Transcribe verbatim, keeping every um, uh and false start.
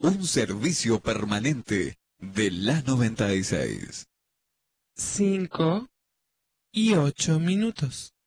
Un servicio permanente de la noventa y seis. Cinco y ocho minutos.